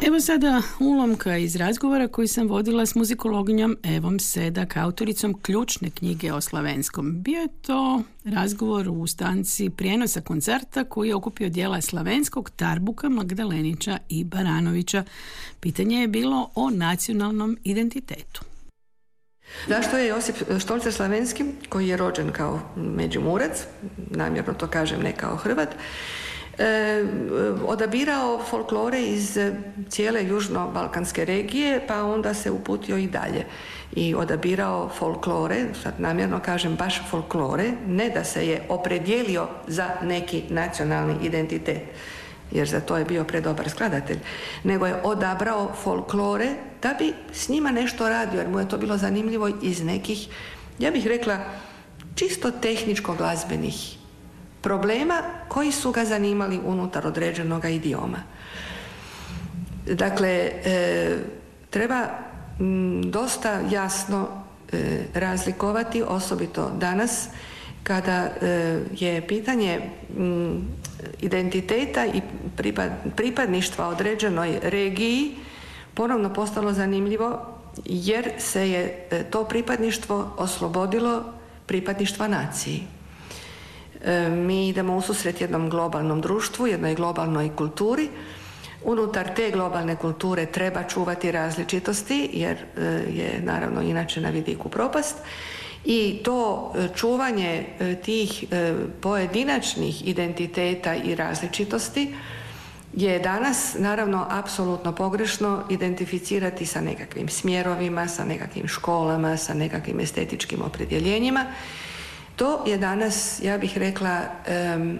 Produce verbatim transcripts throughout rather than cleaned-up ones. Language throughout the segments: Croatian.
Evo sada ulomka iz razgovora koji sam vodila s muzikologinjom Evom Sedak, autoricom ključne knjige o slavenskom. Bio je to razgovor u stanci prijenosa koncerta koji je okupio dijela slavenskog Tarbuka, Magdalenića i Baranovića. Pitanje je bilo o nacionalnom identitetu. Zašto je Josip Štolcer slavenski, koji je rođen kao Međimurac, namjerno to kažem, ne kao Hrvat, E, odabirao folklore iz cijele južno-balkanske regije, pa onda se uputio i dalje i odabirao folklore, sad namjerno kažem baš folklore, ne da se je opredijelio za neki nacionalni identitet, jer za to je bio predobar skladatelj, nego je odabrao folklore da bi s njima nešto radio, jer mu je to bilo zanimljivo iz nekih, ja bih rekla, čisto tehničko-glazbenih problema koji su ga zanimali unutar određenog idioma. Dakle, e, treba m, dosta jasno e, razlikovati, osobito danas, kada e, je pitanje m, identiteta i pripad, pripadništva određenoj regiji ponovno postalo zanimljivo, jer se je e, to pripadništvo oslobodilo pripadništva naciji. Mi idemo u susret jednom globalnom društvu, jednoj globalnoj kulturi. Unutar te globalne kulture treba čuvati različitosti, jer je naravno inače na vidiku propast. I to čuvanje tih pojedinačnih identiteta i različitosti je danas naravno apsolutno pogrešno identificirati sa nekakvim smjerovima, sa nekakvim školama, sa nekakvim estetičkim opredjeljenjima. To je danas, ja bih rekla, um,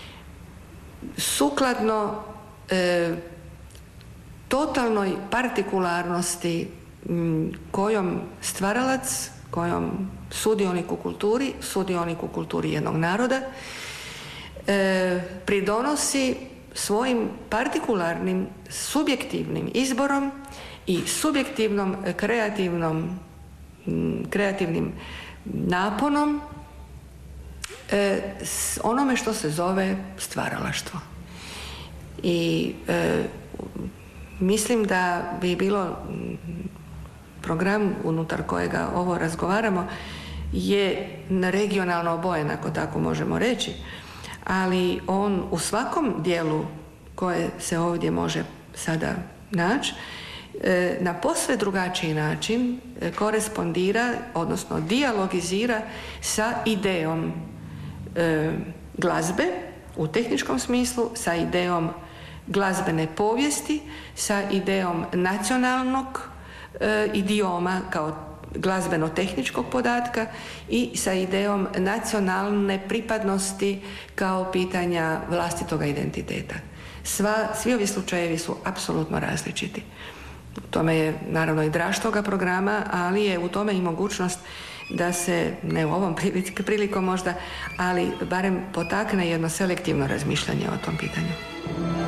sukladno um, totalnoj partikularnosti um, kojom stvaralac, kojom sudionik u kulturi, sudionik u kulturi jednog naroda, um, pridonosi svojim partikularnim, subjektivnim izborom i subjektivnom, kreativnom, um, kreativnim naponom E, onome što se zove stvaralaštvo. I e, mislim da bi bilo program unutar kojega ovo razgovaramo je regionalno obojen, ako tako možemo reći, ali on u svakom dijelu koje se ovdje može sada naći e, na posve drugačiji način e, korespondira, odnosno dijalogizira sa idejom E, glazbe u tehničkom smislu, sa idejom glazbene povijesti, sa idejom nacionalnog e, idioma kao glazbeno-tehničkog podatka i sa idejom nacionalne pripadnosti kao pitanja vlastitoga identiteta. Sva, svi ovi slučajevi su apsolutno različiti. U tome je naravno i draž toga programa, ali je u tome i mogućnost da se, ne u ovom prilikom možda, ali barem potakne jedno selektivno razmišljanje o tom pitanju.